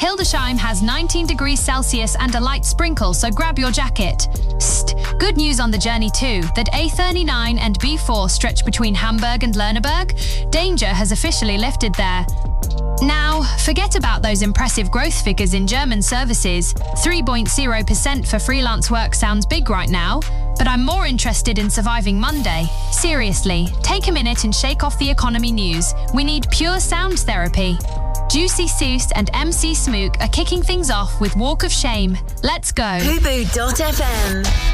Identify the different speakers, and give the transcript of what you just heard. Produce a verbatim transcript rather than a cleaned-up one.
Speaker 1: Hildesheim has nineteen degrees Celsius and a light sprinkle, so grab your jacket. St. Good news on the journey too, that A thirty-nine and B four stretch between Hamburg and Lerneberg. Danger has officially lifted there. Now, forget about those impressive growth figures in German services. three point zero percent for freelance work sounds big right now, but I'm more interested in surviving Monday. Seriously, take a minute and shake off the economy news. We need pure sound therapy. Juicy Seuss and M C Smook are kicking things off with Walk of Shame. Let's go.
Speaker 2: Fubu dot F M